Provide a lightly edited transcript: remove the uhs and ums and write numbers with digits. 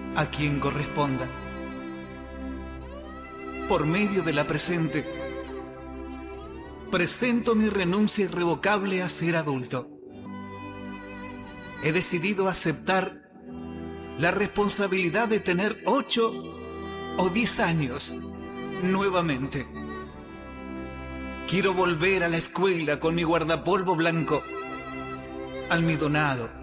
a quien corresponda. Por medio de la presente, presento mi renuncia irrevocable a ser adulto. He decidido aceptar la responsabilidad de tener 8 o 10 años nuevamente. Quiero volver a la escuela con mi guardapolvo blanco, almidonado,